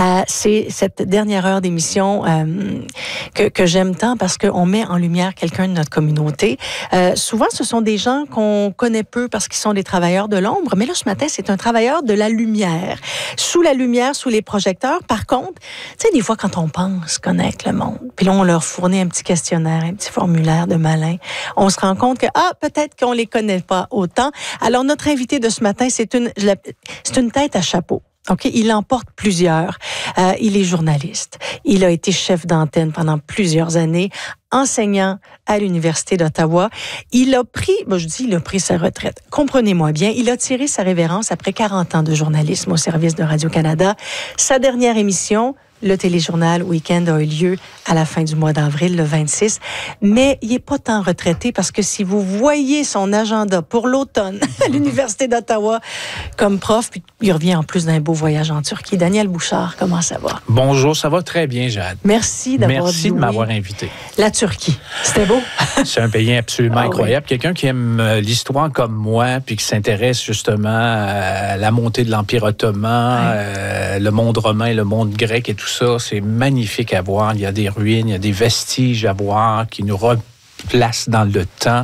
C'est cette dernière heure d'émission que j'aime tant parce qu'on met en lumière quelqu'un de notre communauté. Souvent, ce sont des gens qu'on connaît peu parce qu'ils sont des travailleurs de l'ombre, mais là, ce matin, c'est un travailleur de la lumière. Sous la lumière, sous les projecteurs. Par contre, tu sais, des fois, quand on pense connaître le monde, puis là, on leur fournit un petit questionnaire, un petit formulaire de malin, on se rend compte que, peut-être qu'on les connaît pas autant. Alors, notre invité de ce matin, c'est une tête à chapeau. OK, il en porte plusieurs. Il est journaliste. Il a été chef d'antenne pendant plusieurs années, enseignant à l'Université d'Ottawa. Il a pris sa retraite. Comprenez-moi bien, il a tiré sa révérence après 40 ans de journalisme au service de Radio-Canada. Sa dernière émission, le téléjournal Week-end, a eu lieu à la fin du mois d'avril, le 26. Mais il n'est pas tant retraité parce que si vous voyez son agenda pour l'automne à l'Université d'Ottawa comme prof, puis il revient en plus d'un beau voyage en Turquie. Daniel Bouchard, comment ça va? Bonjour, ça va très bien, Jade. Merci de m'avoir invité. La Turquie, c'était beau? C'est un pays absolument incroyable. Oui. Quelqu'un qui aime l'histoire comme moi, puis qui s'intéresse justement à la montée de l'Empire ottoman, le monde romain, le monde grec et tout ça, c'est magnifique à voir. Il y a des ruines, il y a des vestiges à voir qui nous replacent dans le temps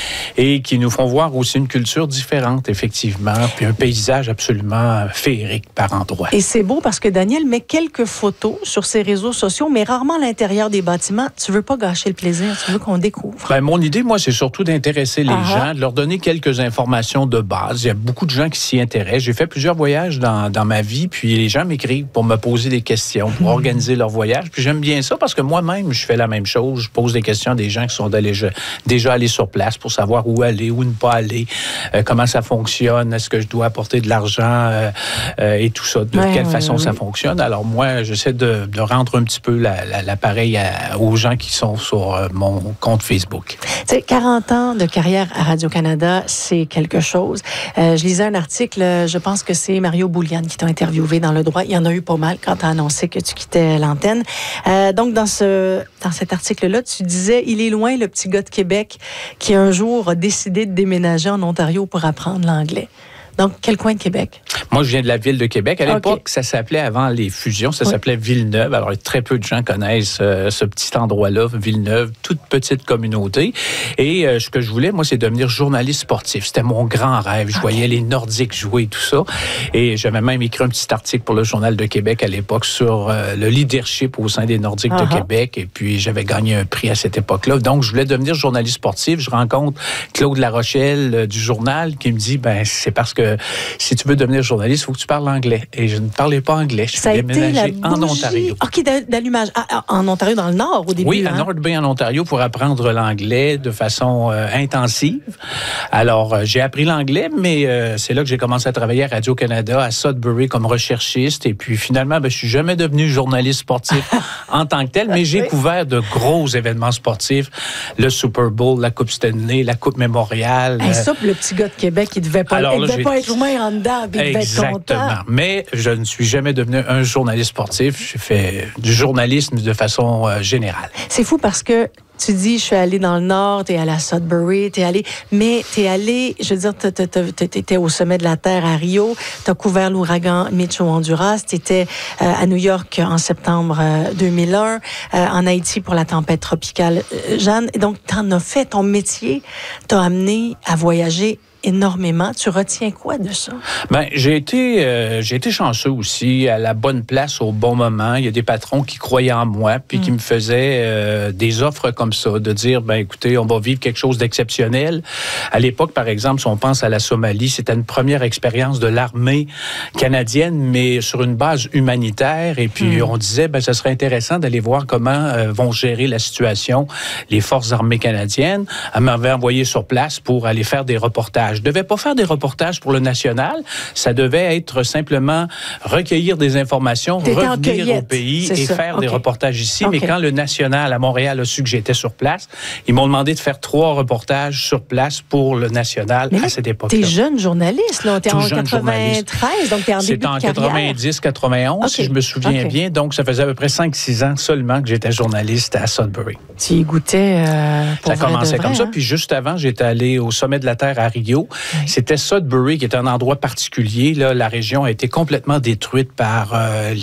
et qui nous font voir aussi une culture différente, effectivement, puis un paysage absolument féerique par endroits. Et c'est beau parce que Daniel met quelques photos sur ses réseaux sociaux, mais rarement à l'intérieur des bâtiments. Tu veux pas gâcher le plaisir, tu veux qu'on découvre. Ben, mon idée, moi, c'est surtout d'intéresser les gens, de leur donner quelques informations de base. Il y a beaucoup de gens qui s'y intéressent. J'ai fait plusieurs voyages dans ma vie, puis les gens m'écrivent pour me poser des questions, pour organiser leur voyage. Puis j'aime bien ça parce que moi-même, je fais la même chose. Je pose des questions à des gens qui sont déjà allés sur place pour savoir où aller, où ne pas aller, comment ça fonctionne, est-ce que je dois apporter de l'argent et tout ça, de quelle façon ça fonctionne. Alors moi, j'essaie de rendre un petit peu l'appareil aux gens qui sont sur mon compte Facebook. Tu sais, 40 ans de carrière à Radio-Canada, c'est quelque chose. Je lisais un article, je pense que c'est Mario Bouliane qui t'a interviewé dans Le Droit. Il y en a eu pas mal quand tu as annoncé que tu quittais l'antenne. Donc, dans cet article-là, tu disais, il est loin le petit gars de Québec qui un jour a décidé de déménager en Ontario pour apprendre l'anglais. Donc, quel coin de Québec? Moi, je viens de la ville de Québec. À l'époque, ça s'appelait, avant les fusions, ça s'appelait Villeneuve. Alors, très peu de gens connaissent ce petit endroit-là, Villeneuve, toute petite communauté. Et ce que je voulais, moi, c'est devenir journaliste sportif. C'était mon grand rêve. Je voyais les Nordiques jouer et tout ça. Et j'avais même écrit un petit article pour le Journal de Québec à l'époque sur le leadership au sein des Nordiques de Québec. Et puis, j'avais gagné un prix à cette époque-là. Donc, je voulais devenir journaliste sportif. Je rencontre Claude Larochelle du journal qui me dit, c'est parce que si tu veux devenir journaliste, il faut que tu parles anglais. Et je ne parlais pas anglais. Je suis déménagé en Ontario. OK, d'allumage. En Ontario, dans le Nord, au début. Oui, à North Bay, en Ontario, pour apprendre l'anglais de façon intensive. Alors, j'ai appris l'anglais, mais c'est là que j'ai commencé à travailler à Radio-Canada, à Sudbury, comme recherchiste. Et puis, finalement, je suis jamais devenu journaliste sportif en tant que tel, mais j'ai couvert de gros événements sportifs. Le Super Bowl, la Coupe Stanley, la Coupe Mémoriale. Ça, le petit gars de Québec, il devait pas être loin en dedans, puis il devait être content. Exactement. Mais je ne suis jamais devenu un journaliste sportif. J'ai fait du journalisme de façon générale. C'est fou parce que tu dis, je suis allé dans le Nord, t'es allé à Sudbury, je veux dire, t'étais au sommet de la Terre à Rio, t'as couvert l'ouragan Mitch au Honduras, t'étais à New York en septembre 2001, en Haïti pour la tempête tropicale Jeanne. Et donc, t'en as fait ton métier, t'as amené à voyager énormément. Tu retiens quoi de ça? J'ai été chanceux aussi, à la bonne place au bon moment. Il y a des patrons qui croyaient en moi, puis qui me faisaient des offres comme ça, de dire, écoutez, on va vivre quelque chose d'exceptionnel. À l'époque, par exemple, si on pense à la Somalie, c'était une première expérience de l'armée canadienne, mais sur une base humanitaire. Et puis, on disait, ça serait intéressant d'aller voir comment vont gérer la situation les forces armées canadiennes. Elle m'avait envoyé sur place pour aller faire des reportages. Je ne devais pas faire des reportages pour le national. Ça devait être simplement recueillir des informations, revenir au pays et faire des reportages ici. Mais quand le national à Montréal a su que j'étais sur place, ils m'ont demandé de faire 3 reportages sur place pour le national à cette époque-là. T'es jeune journaliste, là. T'es en 93, donc t'es en début de carrière. C'était en 90, 91, si je me souviens bien. Donc, ça faisait à peu près 5-6 ans seulement que j'étais journaliste à Sudbury. Tu y goûtais ça commençait comme ça. Puis juste avant, j'étais allé au sommet de la Terre à Rio. C'était Sudbury qui est un endroit particulier. Là, la région a été complètement détruite par